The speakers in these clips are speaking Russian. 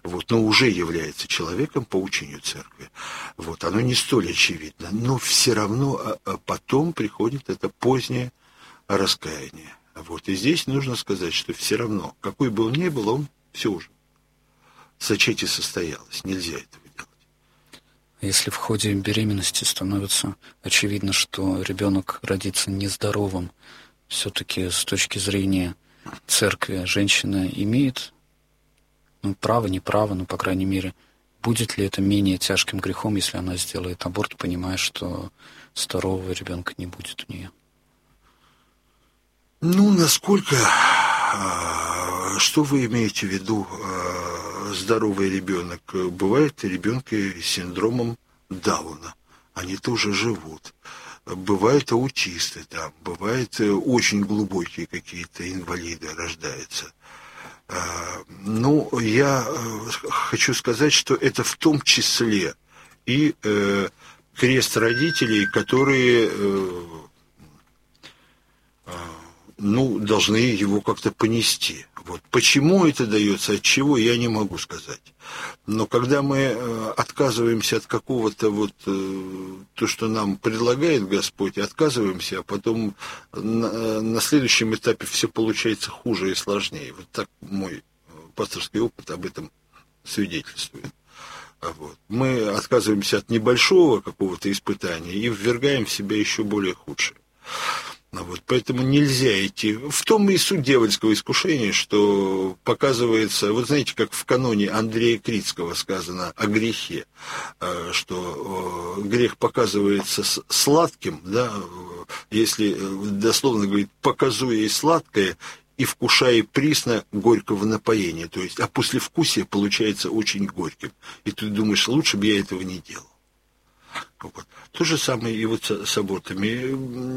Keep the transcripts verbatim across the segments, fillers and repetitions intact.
вот, но уже является человеком по учению церкви. Вот, оно не столь очевидно, но все равно потом приходит это позднее раскаяние. Вот, и здесь нужно сказать, что все равно, какой бы он ни был, он все уже. Зачатие состоялось, нельзя этого делать. Если в ходе беременности становится очевидно, что ребенок родится нездоровым, все-таки с точки зрения церкви женщина имеет, ну, право, не право, но, по крайней мере, будет ли это менее тяжким грехом, если она сделает аборт, понимая, что здорового ребенка не будет у нее? Ну, насколько... Что вы имеете в виду здоровый ребенок? Бывает ребенки с синдромом Дауна. Они тоже живут. Бывают аутисты там, бывают очень глубокие какие-то инвалиды рождаются. Ну, я хочу сказать, что это в том числе и крест родителей, которые, ну, должны его как-то понести. Вот. Почему это дается, от чего, я не могу сказать. Но когда мы отказываемся от какого-то вот, то, что нам предлагает Господь, отказываемся, а потом на, на следующем этапе все получается хуже и сложнее. Вот так мой пасторский опыт об этом свидетельствует. Вот. Мы отказываемся от небольшого какого-то испытания и ввергаем в себя еще более худшее. Вот, поэтому нельзя идти. В том и суть дьявольского искушения, что показывается, вот знаете, как в каноне Андрея Критского сказано о грехе, что грех показывается сладким, да, если дословно говорит, показуя и сладкое, и вкушая присно горького напоения, то есть, а послевкусие получается очень горьким. И ты думаешь, лучше бы я этого не делал. Вот. То же самое и вот с абортами.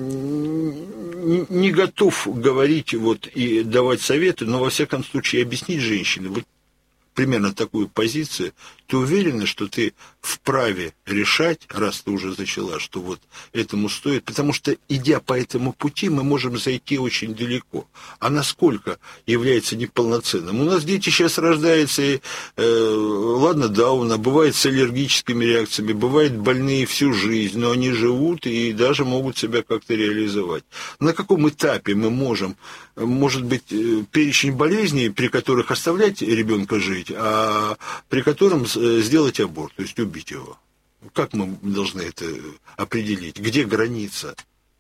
Не готов говорить вот, и давать советы, но во всяком случае объяснить женщине вот примерно такую позицию, ты уверена, что ты вправе решать, раз ты уже зачала, что вот этому стоит, потому что, идя по этому пути, мы можем зайти очень далеко. А насколько является неполноценным? У нас дети сейчас рождаются, и, э, ладно, Дауна, бывает с аллергическими реакциями, бывают больные всю жизнь, но они живут и даже могут себя как-то реализовать. На каком этапе мы можем, может быть, перечень болезней, при которых оставлять ребенка жить, а при котором сделать аборт, то есть убить его? Как мы должны это определить? Где граница?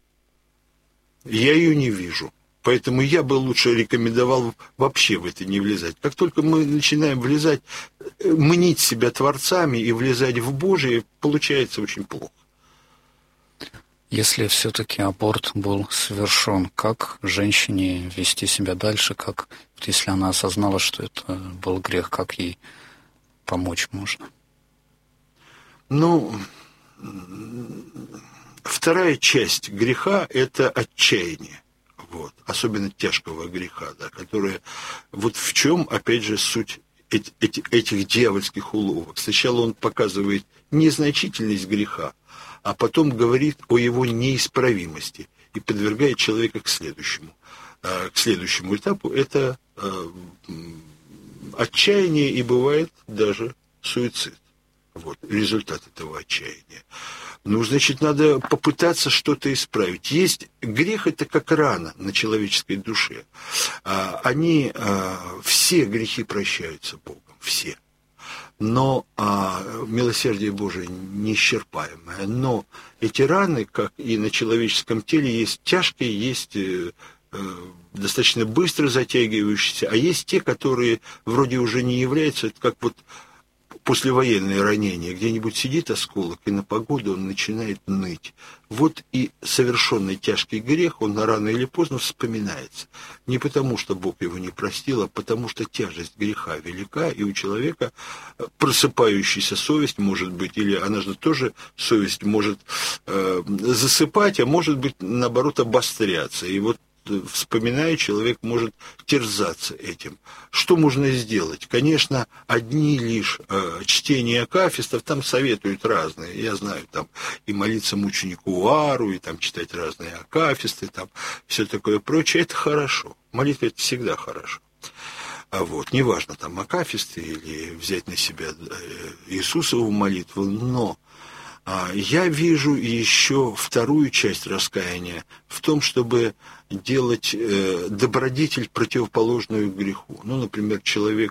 Я ее не вижу. Поэтому я бы лучше рекомендовал вообще в это не влезать. Как только мы начинаем влезать, мнить себя творцами и влезать в Божие, получается очень плохо. Если все-таки аборт был совершен, как женщине вести себя дальше, как, если она осознала, что это был грех, как ей помочь можно? Ну, вторая часть греха – это отчаяние, вот, особенно тяжкого греха, да, которое, вот в чем, опять же, суть эти, эти, этих дьявольских уловок. Сначала он показывает незначительность греха, а потом говорит о его неисправимости и подвергает человека к следующему, к следующему этапу. Это отчаяние и бывает даже суицид. Вот, результат этого отчаяния. Ну, значит, надо попытаться что-то исправить. Есть грех, это как рана на человеческой душе. Они, все грехи прощаются Богом, все. Но а, милосердие Божие неисчерпаемое. Но эти раны, как и на человеческом теле, есть тяжкие, есть э, достаточно быстро затягивающиеся, а есть те, которые вроде уже не являются, это как вот послевоенное ранение, где-нибудь сидит осколок, и на погоду он начинает ныть. Вот и совершенный тяжкий грех, он рано или поздно вспоминается. Не потому, что Бог его не простил, а потому, что тяжесть греха велика, и у человека просыпающаяся совесть, может быть, или она же тоже, совесть может э, засыпать, а может быть, наоборот, обостряться. И вот, вспоминая, человек может терзаться этим. Что можно сделать? Конечно, одни лишь э, чтения акафистов, там советуют разные. Я знаю, там и молиться мученику Ару, и там читать разные акафисты, там все такое прочее. Это хорошо. Молитва – это всегда хорошо. А вот, неважно, там, акафисты или взять на себя Иисусову молитву, но я вижу еще вторую часть раскаяния в том, чтобы делать добродетель противоположную греху. Ну, например, человек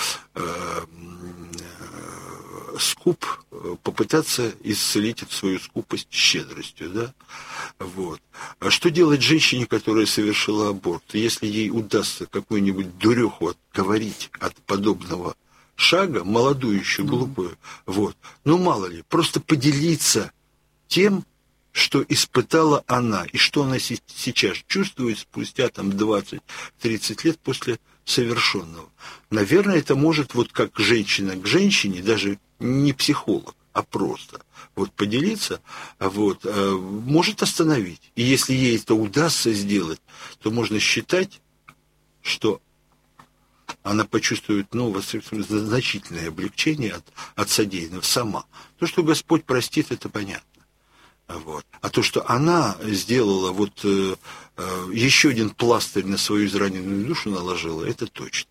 скуп, попытаться исцелить эту свою скупость щедростью, да, вот. А что делать женщине, которая совершила аборт, если ей удастся какую-нибудь дуреху отговорить от подобного шага, молодую еще, глупую, вот, ну, мало ли, просто поделиться тем, что испытала она, и что она сейчас чувствует спустя там двадцать-тридцать лет после совершенного. Наверное, это может вот как женщина к женщине, даже не психолог, а просто вот поделиться, вот, может остановить. И если ей это удастся сделать, то можно считать, что она почувствует, ну, значительное облегчение от, от содеянного сама. То, что Господь простит, это понятно. Вот. А то, что она сделала, вот э, э, еще один пластырь на свою израненную душу наложила, это точно.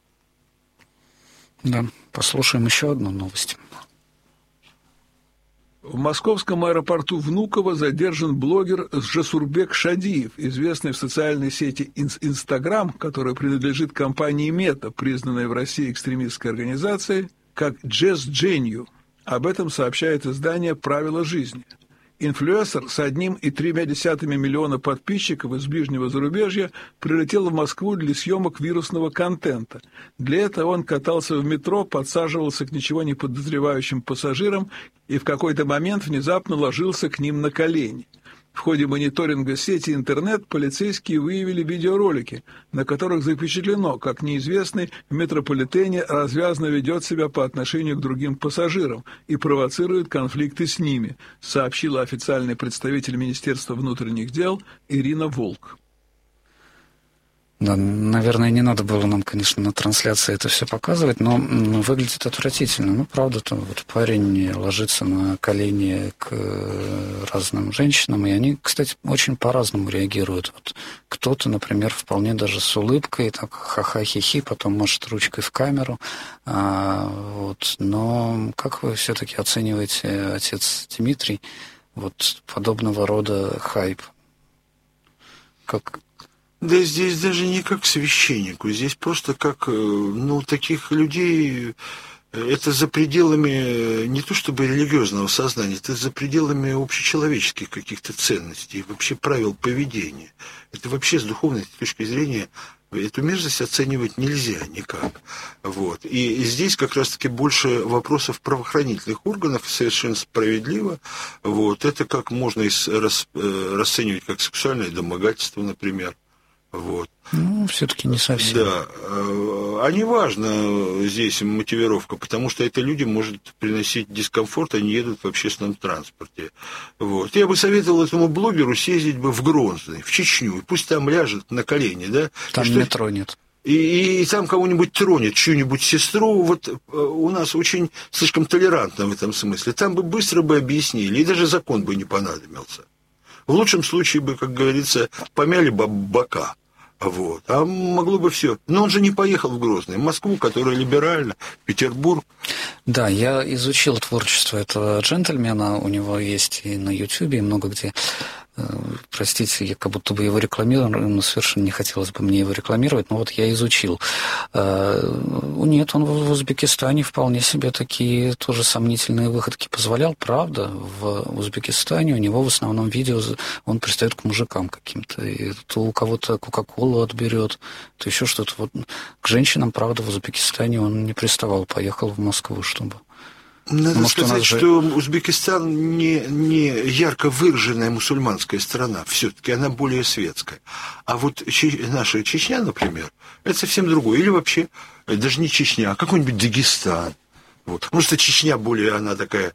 Да, послушаем еще одну новость. В московском аэропорту Внуково задержан блогер Жасурбек Шадиев, известный в социальной сети Инстаграм, которая принадлежит компании Мета, признанной в России экстремистской организацией, как Джесс Дженью. Об этом сообщает издание «Правила жизни». Инфлюенсер с одним и тремя десятыми миллиона подписчиков из ближнего зарубежья прилетел в Москву для съемок вирусного контента. Для этого он катался в метро, подсаживался к ничего не подозревающим пассажирам и в какой-то момент внезапно ложился к ним на колени. В ходе мониторинга сети интернет полицейские выявили видеоролики, на которых запечатлено, как неизвестный в метрополитене развязно ведет себя по отношению к другим пассажирам и провоцирует конфликты с ними, сообщила официальный представитель Министерства внутренних дел Ирина Волк. Да, наверное, не надо было нам, конечно, на трансляции это все показывать, но выглядит отвратительно. Ну, правда-то, вот парень ложится на колени к разным женщинам, и они, кстати, очень по-разному реагируют. Вот кто-то, например, вполне даже с улыбкой, так ха-ха-хи-хи, потом машет ручкой в камеру. А, вот. Но как вы все-таки оцениваете, отец Дмитрий, вот подобного рода хайп? Как... Да здесь даже не как священнику, здесь просто как, ну, таких людей, это за пределами не то чтобы религиозного сознания, это за пределами общечеловеческих каких-то ценностей, вообще правил поведения. Это вообще с духовной точки зрения эту мерзость оценивать нельзя никак. Вот. И здесь как раз-таки больше вопросов правоохранительных органов, совершенно справедливо. Вот. Это как можно расценивать как сексуальное домогательство, например. Вот. Ну, все-таки не совсем. Да. А не важно здесь мотивировка, потому что это людям может приносить дискомфорт, они едут в общественном транспорте. Вот. Я бы советовал этому блогеру съездить бы в Грозный, в Чечню, и пусть там ляжет на колени, да? Там что... метро нет. И, и, и там кого-нибудь тронет, чью-нибудь сестру, вот у нас очень слишком толерантно в этом смысле. Там бы быстро бы объяснили, и даже закон бы не понадобился. В лучшем случае бы, как говорится, помяли бы бока. Вот. А могло бы все. Но он же не поехал в Грозный, в Москву, которая либеральна, Петербург. Да, я изучил творчество этого джентльмена. У него есть и на Ютьюбе, и много где. Простите, я как будто бы его рекламирую, но совершенно не хотелось бы мне его рекламировать, но вот я изучил. Нет, он в Узбекистане вполне себе такие тоже сомнительные выходки позволял, правда. В Узбекистане у него в основном видео, он пристает к мужикам каким-то, и то у кого-то Кока-Колу отберет, то еще что-то. Вот к женщинам, правда, в Узбекистане он не приставал, поехал в Москву, чтобы... Надо Потому сказать, что, что же... Узбекистан не, не ярко выраженная мусульманская страна, все-таки она более светская. А вот Че... наша Чечня, например, это совсем другое. Или вообще, даже не Чечня, а какой-нибудь Дагестан. Вот. Потому что Чечня более, она такая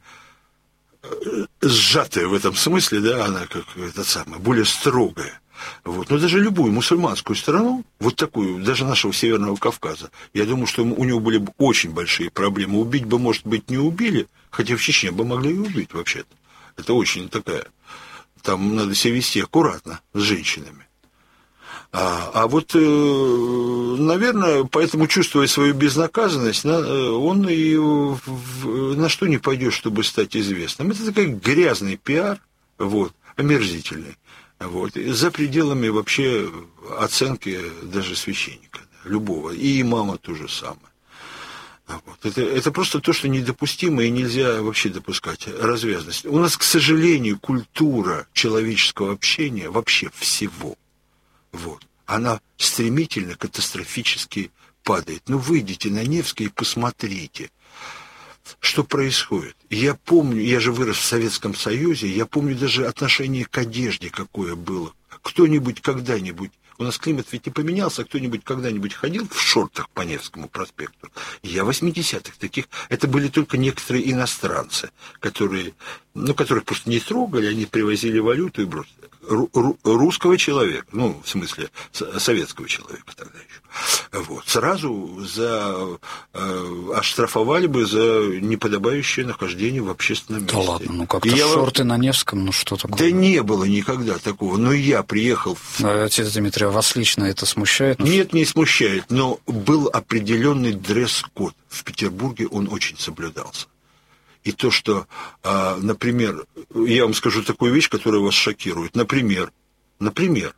сжатая в этом смысле, да, она как это самое, более строгая. Вот. Но даже любую мусульманскую страну, вот такую, даже нашего Северного Кавказа, я думаю, что у него были бы очень большие проблемы. Убить бы, может быть, не убили, хотя в Чечне бы могли и убить вообще-то. Это очень такая... Там надо себя вести аккуратно с женщинами. А, а вот, наверное, поэтому, чувствуя свою безнаказанность, он и на что не пойдет, чтобы стать известным. Это такой грязный пиар, вот, омерзительный, вот, за пределами вообще оценки даже священника, любого, и имама то же самое. Вот. Это, это просто то, что недопустимо и нельзя вообще допускать, развязность. У нас, к сожалению, культура человеческого общения, вообще всего, вот, она стремительно, катастрофически падает. Ну, выйдите на Невский и посмотрите, что происходит. Я помню, я же вырос в Советском Союзе, я помню даже отношение к одежде, какое было. Кто-нибудь когда-нибудь, у нас климат ведь не поменялся, кто-нибудь когда-нибудь ходил в шортах по Невскому проспекту? Я в восьмидесятых таких, это были только некоторые иностранцы, которые, ну, которых просто не трогали, они привозили валюту и бросили. Ру- русского человека, ну, в смысле, советского человека тогда еще, вот, сразу за, э, оштрафовали бы за неподобающее нахождение в общественном месте. Да ладно, ну как-то я... шорты на Невском, ну что такое? Да не было никогда такого, но я приехал... В... Отец Дмитрий, а вас лично это смущает? Ну, Нет, не смущает, но был определенный дресс-код. В Петербурге он очень соблюдался. И то, что, например, я вам скажу такую вещь, которая вас шокирует. Например, например,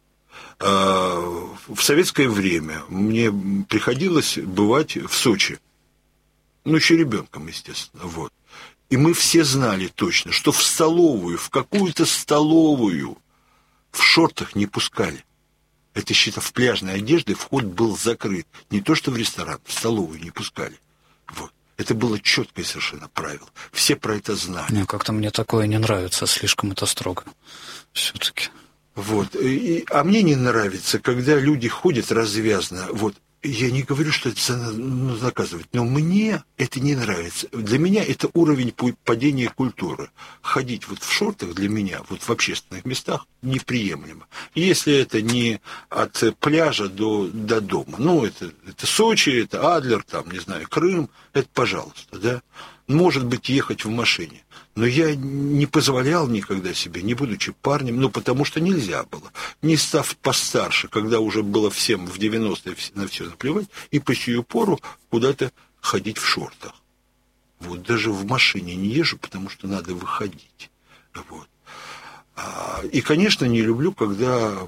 в советское время мне приходилось бывать в Сочи. Ну, еще ребенком, естественно, вот. И мы все знали точно, что в столовую, в какую-то столовую в шортах не пускали. Это, считай, в пляжной одежде вход был закрыт. Не то, что в ресторан, в столовую не пускали. Вот. Это было четкое совершенно правило. Все про это знали. Не, как-то мне такое не нравится, слишком это строго. Все-таки. Вот. И, а мне не нравится, когда люди ходят развязно. Вот. Я не говорю, что это ну, наказывать, но мне это не нравится. Для меня это уровень падения культуры. Ходить вот в шортах для меня, вот в общественных местах, неприемлемо. Если это не от пляжа до, до дома. Ну, это, это Сочи, это Адлер, там, не знаю, Крым, это пожалуйста, да. Может быть, ехать в машине. Но я не позволял никогда себе, не будучи парнем, ну, потому что нельзя было. Не став постарше, когда уже было всем в девяностые на все наплевать, и по сию пору куда-то ходить в шортах. Вот, даже в машине не езжу, потому что надо выходить. Вот. И, конечно, не люблю, когда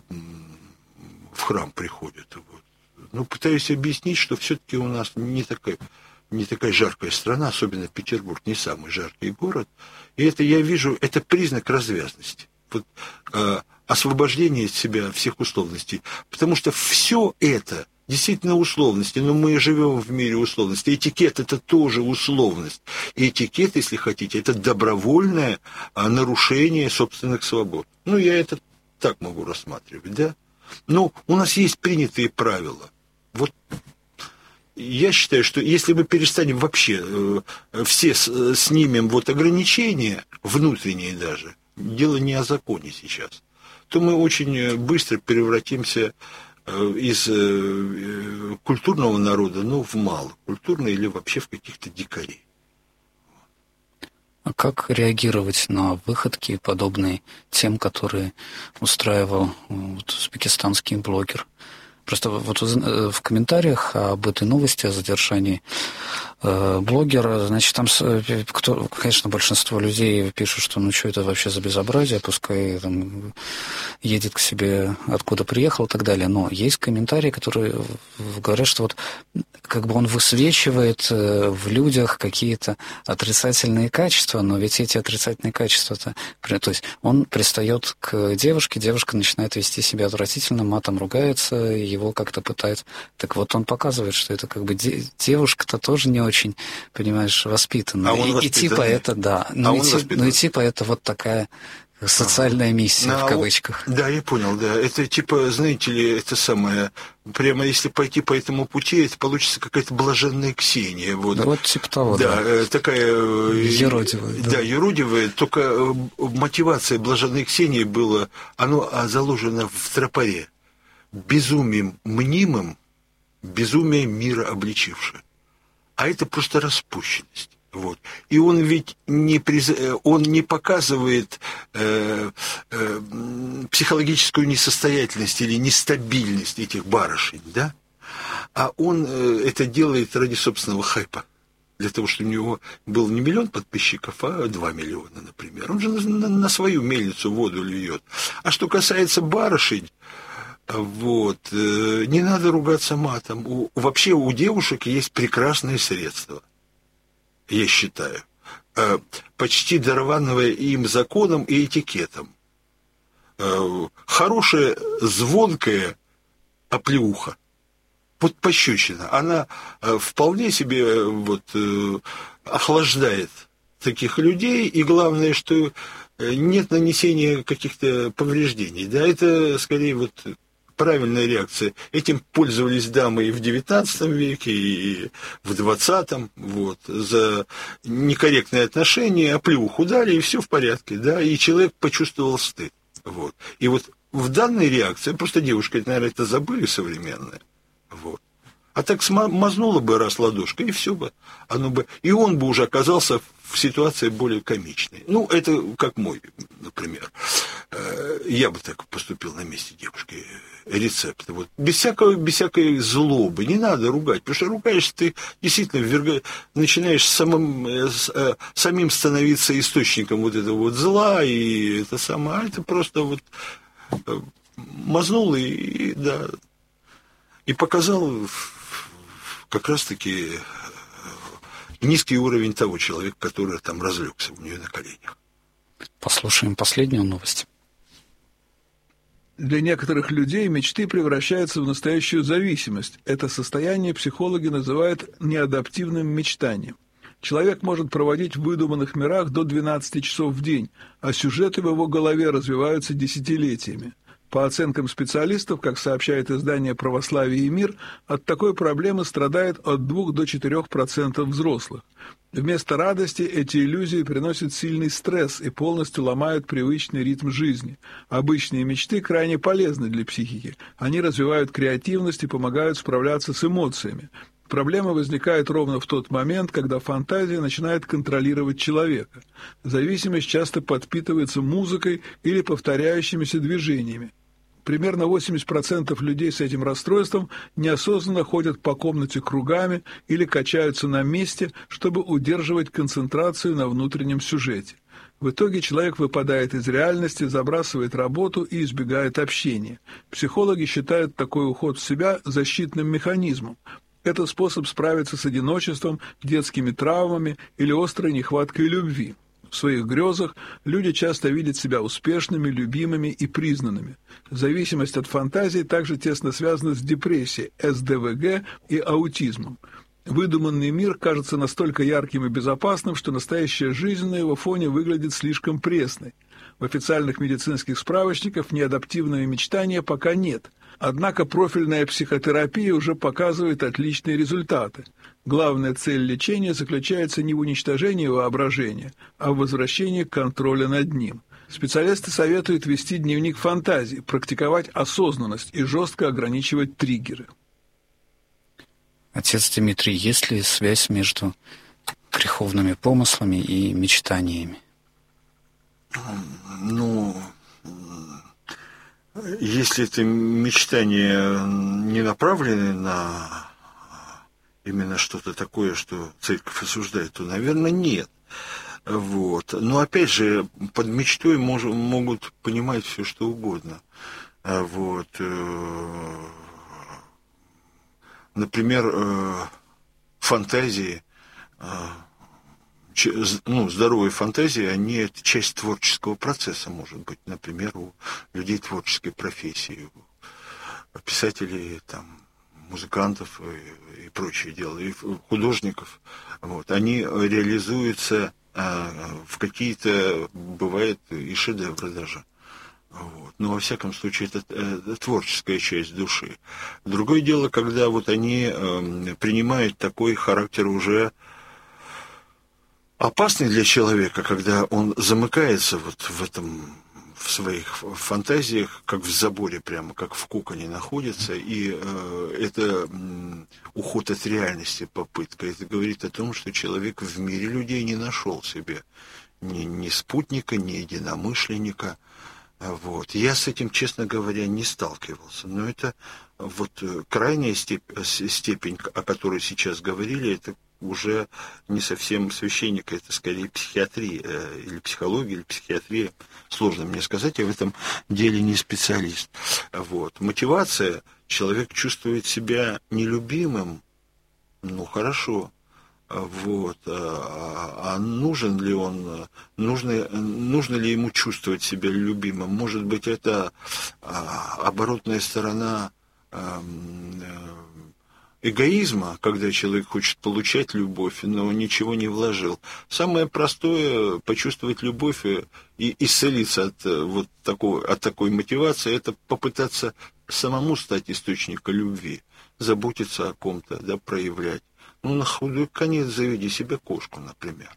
в храм приходят. Вот. Ну, пытаюсь объяснить, что все-таки у нас не такая... не такая жаркая страна, особенно Петербург, не самый жаркий город. И это я вижу, это признак развязности. Вот, э, освобождение от себя всех условностей. Потому что все это действительно условности, но мы живем в мире условностей. Этикет – это тоже условность. И этикет, если хотите, это добровольное а, нарушение собственных свобод. Ну, я это так могу рассматривать, да? Но у нас есть принятые правила. Вот я считаю, что если мы перестанем вообще, э, все с, снимем вот ограничения, внутренние даже, дело не о законе сейчас, то мы очень быстро превратимся э, из э, культурного народа, ну, в малокультурный или вообще в каких-то дикарей. А как реагировать на выходки, подобные тем, которые устраивал вот, узбекистанский блогер? Просто вот в комментариях об этой новости, о задержании э, блогера, значит, там, кто, конечно, большинство людей пишут, что ну что это вообще за безобразие, пускай там едет к себе, откуда приехал и так далее. Но есть комментарии, которые говорят, что вот как бы он высвечивает в людях какие-то отрицательные качества, но ведь эти отрицательные качества-то... То есть он пристает к девушке, девушка начинает вести себя отвратительно, матом ругается, его как-то пытается... Так вот он показывает, что это как бы де... девушка-то тоже не очень, понимаешь, воспитана. А он и, и типа это, да. Ну, а и, ти... ну и типа это вот такая... социальная миссия, а, в кавычках. Да, я понял, да. Это типа, знаете ли, это самое... Прямо если пойти по этому пути, это получится какая-то блаженная Ксения. Вот, да, вот типа того, да. Да, такая... Еродивая. Да, да, еродивая. Только мотивация блаженной Ксении была... Оно заложено в тропаре. Безумием мнимым, безумие мира обличившее. А это просто распущенность. Вот. И он ведь не, приз... он не показывает э, э, психологическую несостоятельность или нестабильность этих барышень, да? А он э, это делает ради собственного хайпа. Для того, чтобы у него был не миллион подписчиков, а два миллиона, например. Он же на, на свою мельницу воду льет. А что касается барышень, вот, э, не надо ругаться матом. У, вообще у девушек есть прекрасные средства. Я считаю, почти дарованное им законом и этикетом. Хорошая, звонкая оплеуха, вот пощечина, она вполне себе вот, охлаждает таких людей, и главное, что нет нанесения каких-то повреждений. Да, это скорее вот правильная реакция. Этим пользовались дамы и в девятнадцатом веке, и в двадцатом. Вот, за некорректные отношения, оплеуху дали, и все в порядке. Да, и человек почувствовал стыд. Вот. И вот в данной реакции, просто девушка, наверное, это забыли современное. Вот. А так мазнула бы раз ладошкой, и все бы. Оно бы. И он бы уже оказался в ситуации более комичной. Ну, это как мой, например. Я бы так поступил на месте девушки. Рецепт. Вот. Без всякого, без всякой злобы. Не надо ругать. Потому что ругаешься, ты действительно вверга... начинаешь самым, самим становиться источником вот этого вот зла. И это самое. А это просто вот мазнул и, и да. И показал как раз-таки низкий уровень того человека, который там разлегся у нее на коленях. Послушаем последнюю новость. Для некоторых людей мечты превращаются в настоящую зависимость. Это состояние психологи называют неадаптивным мечтанием. Человек может проводить в выдуманных мирах до двенадцати часов в день, а сюжеты в его голове развиваются десятилетиями. По оценкам специалистов, как сообщает издание «Православие и мир», от такой проблемы страдает от двух до четырёх процентов взрослых. Вместо радости эти иллюзии приносят сильный стресс и полностью ломают привычный ритм жизни. Обычные мечты крайне полезны для психики. Они развивают креативность и помогают справляться с эмоциями. Проблема возникает ровно в тот момент, когда фантазия начинает контролировать человека. Зависимость часто подпитывается музыкой или повторяющимися движениями. Примерно восемьдесят процентов людей с этим расстройством неосознанно ходят по комнате кругами или качаются на месте, чтобы удерживать концентрацию на внутреннем сюжете. В итоге человек выпадает из реальности, забрасывает работу и избегает общения. Психологи считают такой уход в себя защитным механизмом. Это способ справиться с одиночеством, детскими травмами или острой нехваткой любви. В своих грезах люди часто видят себя успешными, любимыми и признанными. Зависимость от фантазий также тесно связана с депрессией, эс дэ вэ гэ и аутизмом. Выдуманный мир кажется настолько ярким и безопасным, что настоящая жизнь на его фоне выглядит слишком пресной. В официальных медицинских справочниках неадаптивного мечтания пока нет. Однако профильная психотерапия уже показывает отличные результаты. Главная цель лечения заключается не в уничтожении воображения, а в возвращении контроля над ним. Специалисты советуют вести дневник фантазий, практиковать осознанность и жестко ограничивать триггеры. Отец Дмитрий, есть ли связь между греховными помыслами и мечтаниями? Ну, если это мечтания не направлены на именно что-то такое, что церковь осуждает, то, наверное, нет. Вот. Но, опять же, под мечтой мож, могут понимать все, что угодно. Вот. Например, фантазии, ну, здоровые фантазии, они это часть творческого процесса, может быть, например, у людей творческой профессии, у писателей, там, музыкантов и, и прочие дела, и художников, вот, они реализуются а, в какие-то, бывает, и шедевры даже. Вот. Но, во всяком случае, это, это творческая часть души. Другое дело, когда вот они э, принимают такой характер уже опасный для человека, когда он замыкается вот в этом в своих фантазиях, как в заборе прямо, как в коконе находится, и э, это э, уход от реальности, попытка. Это говорит о том, что человек в мире людей не нашел себе ни, ни спутника, ни единомышленника. Вот. Я с этим, честно говоря, не сталкивался. Но это вот крайняя степень, степень, о которой сейчас говорили, это уже не совсем священника, это скорее психиатрия, или психология, или психиатрия. Сложно мне сказать, я в этом деле не специалист. Вот. Мотивация, человек чувствует себя нелюбимым, ну хорошо. Вот. А нужен ли он, нужно, нужно ли ему чувствовать себя любимым? Может быть, это оборотная сторона эгоизма, когда человек хочет получать любовь, но ничего не вложил. Самое простое — почувствовать любовь и исцелиться от, вот такого, от такой мотивации, это попытаться самому стать источником любви, заботиться о ком-то, да, проявлять. Ну, на худой конец заведи себе кошку, например.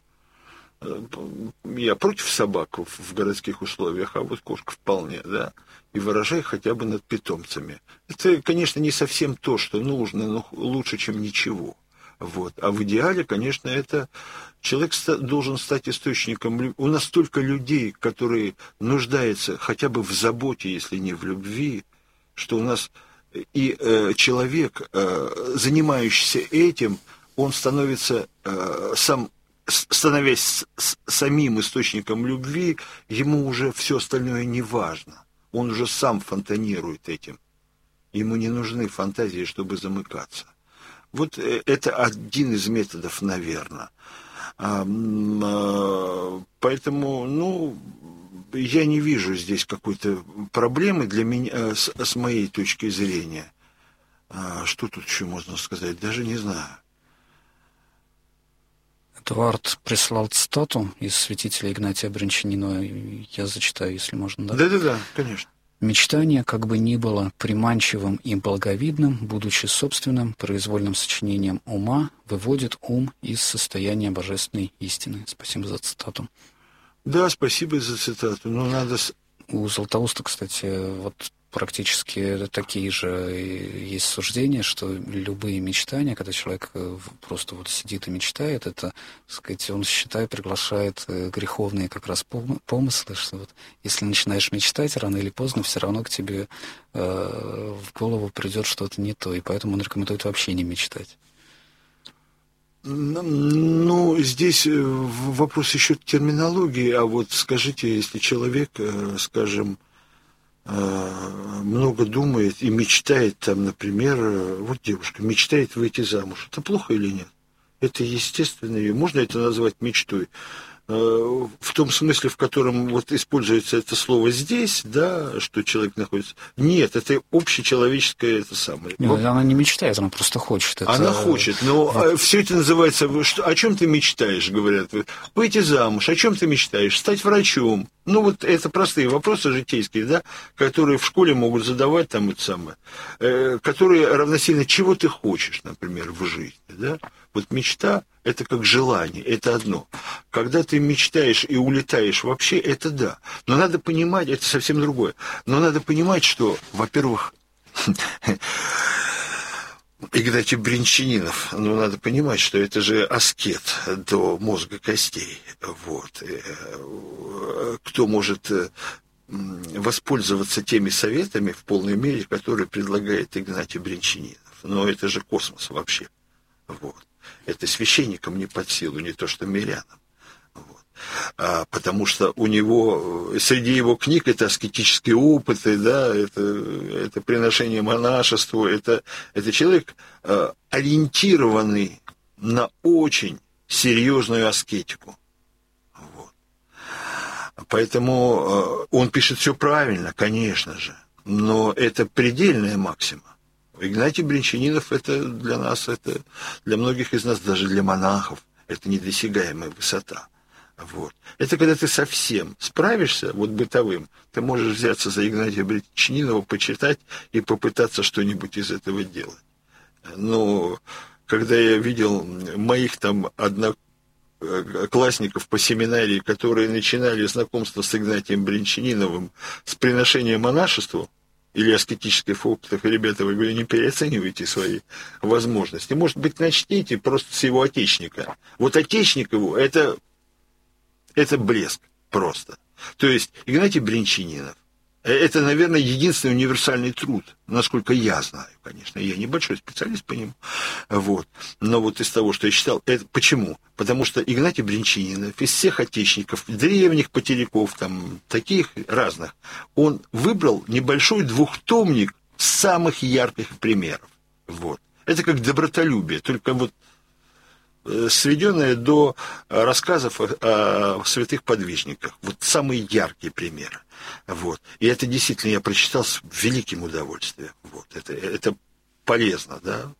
Я против собак в городских условиях, а вот кошка вполне, да. И выражай хотя бы над питомцами. Это, конечно, не совсем то, что нужно, но лучше, чем ничего. Вот. А в идеале, конечно, это человек должен стать источником. У нас столько людей, которые нуждаются хотя бы в заботе, если не в любви, что у нас и э, человек, э, занимающийся этим, он становится э, сам, становясь с, самим источником любви, ему уже все остальное не важно. Он уже сам фонтанирует этим. Ему не нужны фантазии, чтобы замыкаться. Вот это один из методов, наверное. Поэтому, ну, я не вижу здесь какой-то проблемы для меня, с, с моей точки зрения. Что тут еще можно сказать? Даже не знаю. Эдуард прислал цитату из святителя Игнатия Брянчанина. Я зачитаю, если можно, да? Да-да-да, конечно. «Мечтание, как бы ни было приманчивым и благовидным, будучи собственным произвольным сочинением ума, выводит ум из состояния божественной истины». Спасибо за цитату. Да, спасибо за цитату. Но надо... У Златоуста, кстати, вот практически такие же есть суждения, что любые мечтания, когда человек просто вот сидит и мечтает, это, так сказать, он, считай, приглашает греховные как раз помыслы, что вот если начинаешь мечтать, рано или поздно все равно к тебе э, в голову придет что-то не то, и поэтому он рекомендует вообще не мечтать. Ну, здесь вопрос еще терминологии, а вот скажите, если человек, скажем, много думает и мечтает, там, например, вот девушка мечтает выйти замуж, это плохо или нет? Это естественно, можно это назвать мечтой? В том смысле, в котором вот используется это слово здесь, да, что человек находится. Нет, это общечеловеческое это самое. Нет, она не мечтает, она просто хочет. Это... Она хочет, но вот. Все это называется, что, о чем ты мечтаешь, говорят. Выйти замуж, о чем ты мечтаешь? Стать врачом. Ну, вот это простые вопросы житейские, да, которые в школе могут задавать, там, это самое, э, которые равносильно, чего ты хочешь, например, в жизни, да. Вот мечта – это как желание, это одно. Когда ты мечтаешь и улетаешь вообще, это да. Но надо понимать, это совсем другое. Но надо понимать, что, во-первых, Игнатий Брянчанинов, ну, надо понимать, что это же аскет до мозга костей. Вот. Кто может воспользоваться теми советами в полной мере, которые предлагает Игнатий Брянчанинов? Но это же космос вообще. Вот. Это священникам не под силу, не то что мирянам. Вот. А, потому что у него, среди его книг, это аскетические опыты, да, это, это приношение монашеству, это, это человек, а, ориентированный на очень серьезную аскетику. Вот. Поэтому а, он пишет все правильно, конечно же, но это предельная максима. Игнатий Брянчанинов – это для нас, это для многих из нас, даже для монахов, это недосягаемая высота. Вот. Это когда ты совсем справишься, вот бытовым, ты можешь взяться за Игнатия Брянчанинова, почитать и попытаться что-нибудь из этого делать. Но когда я видел моих там однокурсников, классников по семинарии, которые начинали знакомство с Игнатием Брянчаниновым с приношением монашеству или аскетических опытов, и, ребята, вы, говорю, не переоценивайте свои возможности. Может быть, начните просто с его отечника. Вот отечник его, это, это блеск просто. То есть Игнатий Брянчанинов, это, наверное, единственный универсальный труд, насколько я знаю, конечно. Я небольшой специалист по нему. Вот. Но вот из того, что я читал, это почему? Потому что Игнатий Брянчанинов из всех отечников, древних потеряков, там, таких разных, он выбрал небольшой двухтомник самых ярких примеров. Вот. Это как добротолюбие, только вот сведенное до рассказов о святых подвижниках. Вот самые яркие примеры. Вот. И это действительно я прочитал с великим удовольствием. Вот. Это, это полезно, да.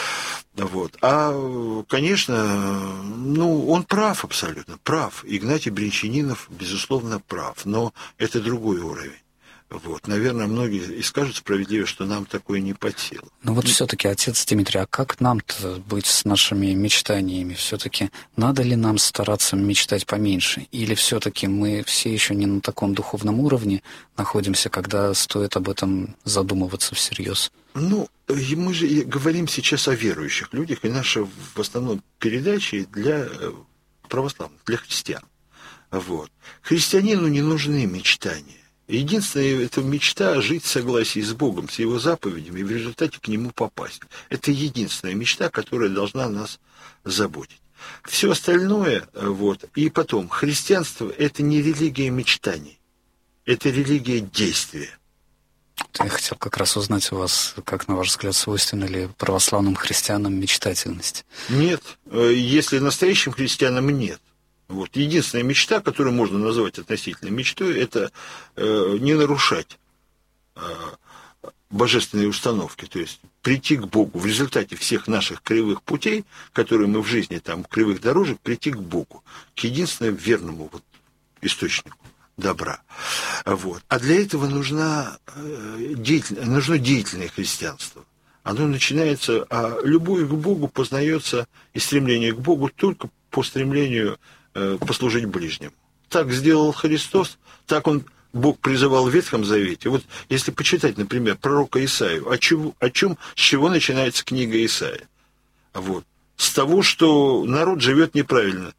Вот. А, конечно, ну, он прав абсолютно, прав. Игнатий Брянчанинов, безусловно, прав. Но это другой уровень. Вот. Наверное, многие и скажут справедливо, что нам такое не под силу. Ну вот все-таки, отец Дмитрий, а как нам-то быть с нашими мечтаниями? Все-таки надо ли нам стараться мечтать поменьше? Или все-таки мы все еще не на таком духовном уровне находимся, когда стоит об этом задумываться всерьез? Ну, мы же говорим сейчас о верующих людях, и наша в основном передача для православных, для христиан. Вот. Христианину не нужны мечтания. Единственная это мечта — жить в согласии с Богом, с Его заповедями, и в результате к Нему попасть. Это единственная мечта, которая должна нас заботить. Все остальное, вот, и потом, христианство — это не религия мечтаний, это религия действия. Я хотел как раз узнать у вас, как, на ваш взгляд, свойственна ли православным христианам мечтательность? Нет, если настоящим христианам нет. Вот. Единственная мечта, которую можно назвать относительной мечтой, это э, не нарушать э, божественные установки, то есть прийти к Богу в результате всех наших кривых путей, которые мы в жизни, там, кривых дорожек, прийти к Богу, к единственному верному вот, источнику добра. Вот. А для этого нужна, э, деятель, нужно деятельное христианство. Оно начинается, а любовь к Богу познается, и стремление к Богу только по стремлению послужить ближнему. Так сделал Христос, так он, Бог призывал в Ветхом Завете. Вот если почитать, например, пророка Исаию, о чем, о чем, с чего начинается книга Исаия? Вот. С того, что народ живет неправильно,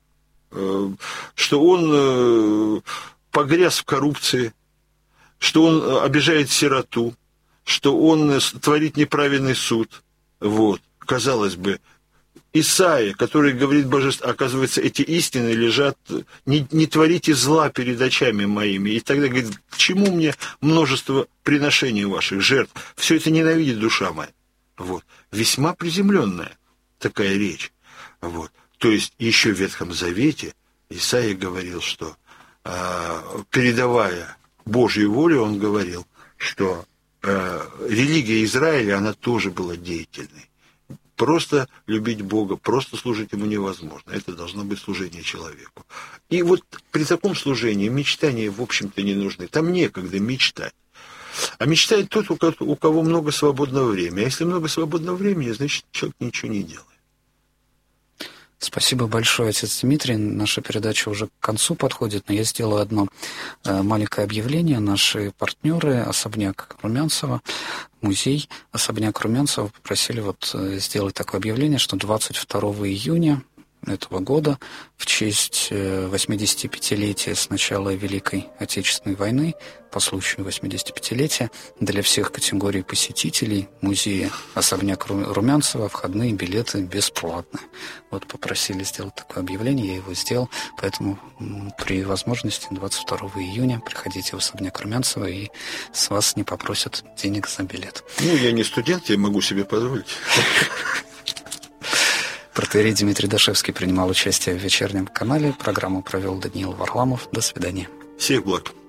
что он погряз в коррупции, что он обижает сироту, что он творит неправильный суд. Вот. Казалось бы, Исаия, который говорит божество, оказывается, эти истины лежат, не, не творите зла перед очами моими. И тогда говорит, к чему мне множество приношений ваших, жертв? Все это ненавидит душа моя. Вот. Весьма приземленная такая речь. Вот. То есть еще в Ветхом Завете Исаия говорил, что э, передавая Божью волю, он говорил, что э, религия Израиля, она тоже была деятельной. Просто любить Бога, просто служить Ему невозможно. Это должно быть служение человеку. И вот при таком служении мечтания, в общем-то, не нужны. Там некогда мечтать. А мечтает тот, у кого много свободного времени. А если много свободного времени, значит, человек ничего не делает. Спасибо большое, отец Дмитрий. Наша передача уже к концу подходит, но я сделаю одно маленькое объявление. Наши партнеры, особняк Румянцева, музей особняк Румянцева, попросили вот сделать такое объявление, что двадцать второго июня этого года в честь восьмидесятипятилетия с начала Великой Отечественной войны, по случаю восьмидесятипятилетия, для всех категорий посетителей музея особняк Румянцева входные билеты бесплатные. Вот попросили сделать такое объявление, я его сделал, поэтому при возможности двадцать второго июня приходите в особняк Румянцева, и с вас не попросят денег за билет. Ну, я не студент, я могу себе позволить. Протоиерей Дмитрий Дашевский принимал участие в вечернем канале. Программу провел Даниил Варламов. До свидания. Всех благ.